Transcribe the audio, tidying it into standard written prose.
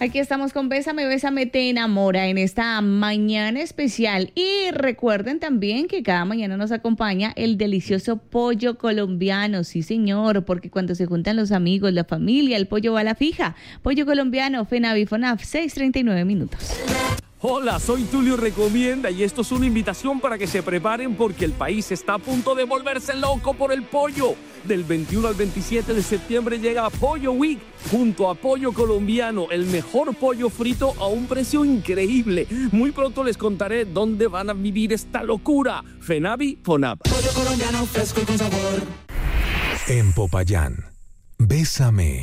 Aquí estamos con Bésame, Bésame, te enamora en esta mañana especial. Y recuerden también que cada mañana nos acompaña el delicioso pollo colombiano. Sí, señor, porque cuando se juntan los amigos, la familia, el pollo va a la fija. Pollo colombiano, FENAVI FONAF, 6:39 minutos. Hola, soy Tulio Recomienda y esto es una invitación para que se preparen porque el país está a punto de volverse loco por el pollo. Del 21 al 27 de septiembre llega Pollo Week junto a Pollo Colombiano, el mejor pollo frito a un precio increíble. Muy pronto les contaré dónde van a vivir esta locura. FENAVI FONAP. Pollo colombiano fresco y con sabor. En Popayán, Bésame.